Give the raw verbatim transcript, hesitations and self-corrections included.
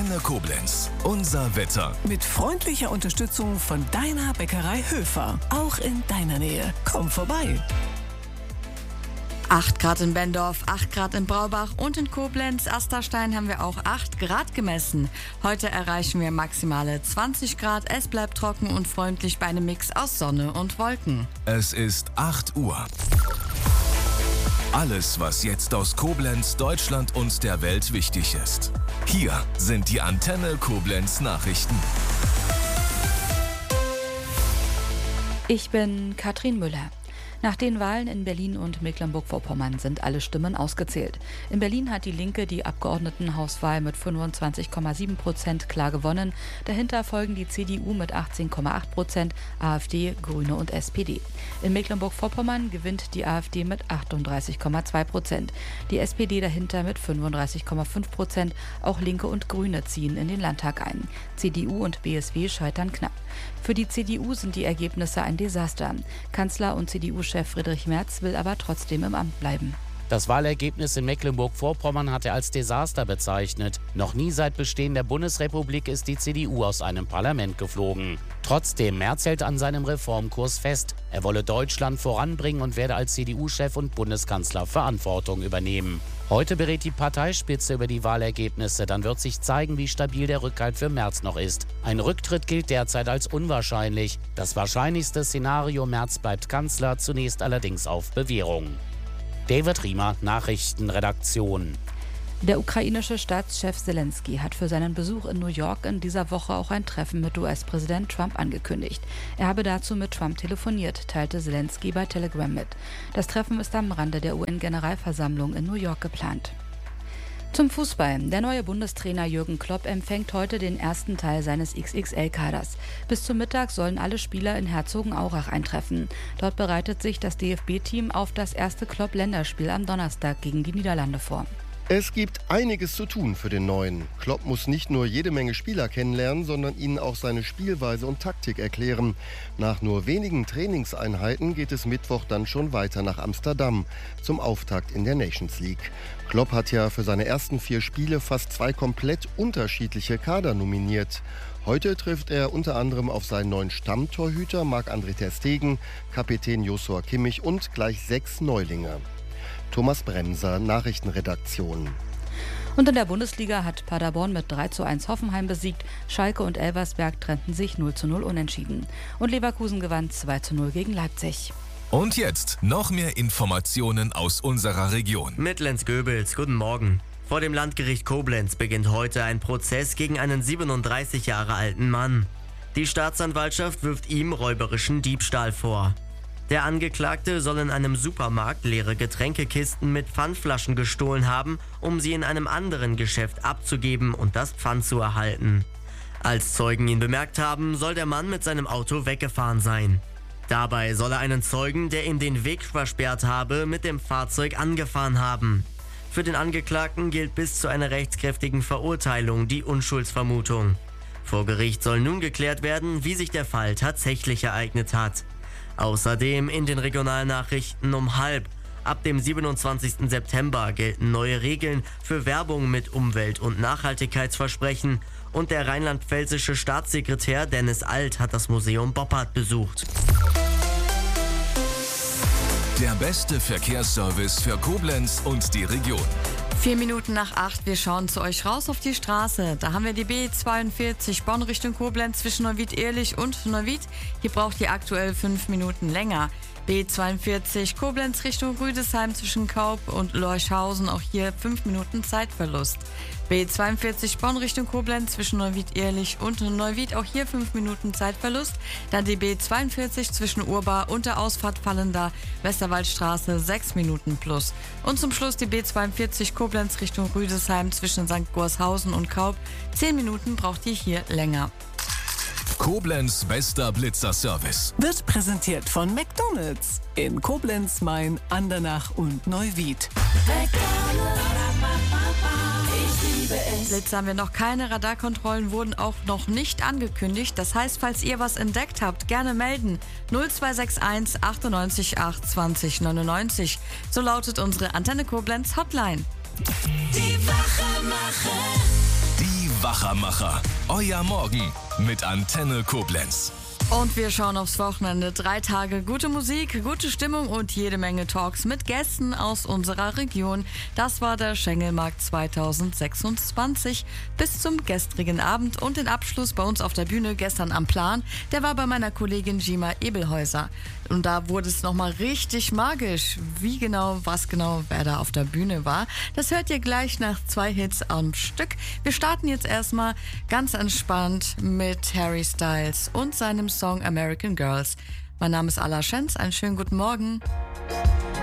Antenne Koblenz. Unser Wetter. Mit freundlicher Unterstützung von deiner Bäckerei Höfer. Auch in deiner Nähe. Komm vorbei. acht Grad in Bendorf, acht Grad in Braubach und in Koblenz-Asterstein haben wir auch acht Grad gemessen. Heute erreichen wir maximale zwanzig Grad. Es bleibt trocken und freundlich bei einem Mix aus Sonne und Wolken. Es ist acht Uhr. Alles, was jetzt aus Koblenz, Deutschland und der Welt wichtig ist. Hier sind die Antenne Koblenz Nachrichten. Ich bin Katrin Müller. Nach den Wahlen in Berlin und Mecklenburg-Vorpommern sind alle Stimmen ausgezählt. In Berlin hat die Linke die Abgeordnetenhauswahl mit fünfundzwanzig Komma sieben Prozent klar gewonnen. Dahinter folgen die C D U mit achtzehn Komma acht Prozent, AfD, Grüne und S P D. In Mecklenburg-Vorpommern gewinnt die AfD mit achtunddreißig Komma zwei Prozent. Die S P D dahinter mit fünfunddreißig Komma fünf Prozent. Auch Linke und Grüne ziehen in den Landtag ein. C D U und B S W scheitern knapp. Für die C D U sind die Ergebnisse ein Desaster. Kanzler und C D U-Chef Friedrich Merz will aber trotzdem im Amt bleiben. Das Wahlergebnis in Mecklenburg-Vorpommern hat er als Desaster bezeichnet. Noch nie seit Bestehen der Bundesrepublik ist die C D U aus einem Parlament geflogen. Trotzdem, Merz hält an seinem Reformkurs fest. Er wolle Deutschland voranbringen und werde als C D U-Chef und Bundeskanzler Verantwortung übernehmen. Heute berät die Parteispitze über die Wahlergebnisse. Dann wird sich zeigen, wie stabil der Rückhalt für Merz noch ist. Ein Rücktritt gilt derzeit als unwahrscheinlich. Das wahrscheinlichste Szenario: Merz bleibt Kanzler, zunächst allerdings auf Bewährung. David Riemer, Nachrichtenredaktion. Der ukrainische Staatschef Zelensky hat für seinen Besuch in New York in dieser Woche auch ein Treffen mit U S-Präsident Trump angekündigt. Er habe dazu mit Trump telefoniert, teilte Zelensky bei Telegram mit. Das Treffen ist am Rande der U N-Generalversammlung in New York geplant. Zum Fußball. Der neue Bundestrainer Jürgen Klopp empfängt heute den ersten Teil seines X X L-Kaders. Bis zum Mittag sollen alle Spieler in Herzogenaurach eintreffen. Dort bereitet sich das D F B-Team auf das erste Klopp-Länderspiel am Donnerstag gegen die Niederlande vor. Es gibt einiges zu tun für den Neuen. Klopp muss nicht nur jede Menge Spieler kennenlernen, sondern ihnen auch seine Spielweise und Taktik erklären. Nach nur wenigen Trainingseinheiten geht es Mittwoch dann schon weiter nach Amsterdam zum Auftakt in der Nations League. Klopp hat ja für seine ersten vier Spiele fast zwei komplett unterschiedliche Kader nominiert. Heute trifft er unter anderem auf seinen neuen Stammtorhüter Marc-André ter Stegen, Kapitän Joshua Kimmich und gleich sechs Neulinge. Thomas Bremser, Nachrichtenredaktion. Und in der Bundesliga hat Paderborn mit drei zu eins Hoffenheim besiegt. Schalke und Elversberg trennten sich null zu null unentschieden. Und Leverkusen gewann zwei zu null gegen Leipzig. Und jetzt noch mehr Informationen aus unserer Region. Mit Lenz Goebels, guten Morgen. Vor dem Landgericht Koblenz beginnt heute ein Prozess gegen einen siebenunddreißig Jahre alten Mann. Die Staatsanwaltschaft wirft ihm räuberischen Diebstahl vor. Der Angeklagte soll in einem Supermarkt leere Getränkekisten mit Pfandflaschen gestohlen haben, um sie in einem anderen Geschäft abzugeben und das Pfand zu erhalten. Als Zeugen ihn bemerkt haben, soll der Mann mit seinem Auto weggefahren sein. Dabei soll er einen Zeugen, der ihm den Weg versperrt habe, mit dem Fahrzeug angefahren haben. Für den Angeklagten gilt bis zu einer rechtskräftigen Verurteilung die Unschuldsvermutung. Vor Gericht soll nun geklärt werden, wie sich der Fall tatsächlich ereignet hat. Außerdem in den Regionalnachrichten um halb. Ab dem siebenundzwanzigsten September gelten neue Regeln für Werbung mit Umwelt- und Nachhaltigkeitsversprechen. Und der rheinland-pfälzische Staatssekretär Dennis Alt hat das Museum Boppard besucht. Der beste Verkehrsservice für Koblenz und die Region. Vier Minuten nach acht, wir schauen zu euch raus auf die Straße. Da haben wir die B zweiundvierzig Bonn Richtung Koblenz zwischen Neuwied-Ehrlich und Neuwied. Hier braucht ihr aktuell fünf Minuten länger. B zweiundvierzig Koblenz Richtung Rüdesheim zwischen Kaub und Lorchhausen, auch hier fünf Minuten Zeitverlust. B zweiundvierzig Bonn Richtung Koblenz zwischen Neuwied-Ehrlich und Neuwied, auch hier fünf Minuten Zeitverlust. Dann die B zweiundvierzig zwischen Urbar und der Ausfahrt Fallender, Westerwaldstraße sechs Minuten plus. Und zum Schluss die B zweiundvierzig Koblenz Richtung Rüdesheim zwischen Sankt Gorshausen und Kaub. zehn Minuten braucht ihr hier länger. Koblenz bester Blitzerservice. Wird präsentiert von McDonald's in Koblenz, Main, Andernach und Neuwied. Blitz haben wir noch keine, Radarkontrollen wurden auch noch nicht angekündigt. Das heißt, falls ihr was entdeckt habt, gerne melden. null zwei sechs eins achtundneunzig acht zwanzig neunundneunzig. So lautet unsere Antenne Koblenz Hotline. Die Wache. Wachamacher. Euer Morgen mit Antenne Koblenz. Und wir schauen aufs Wochenende. Drei Tage gute Musik, gute Stimmung und jede Menge Talks mit Gästen aus unserer Region. Das war der Schengelmarkt zweitausendsechsundzwanzig. Bis zum gestrigen Abend und den Abschluss bei uns auf der Bühne gestern am Plan, der war bei meiner Kollegin Gima Ebelhäuser. Und da wurde es nochmal richtig magisch. Wie genau, was genau, wer da auf der Bühne war, das hört ihr gleich nach zwei Hits am Stück. Wir starten jetzt erstmal ganz entspannt mit Harry Styles und seinem Song American Girls. Mein Name ist Ala Schenz, einen schönen guten Morgen.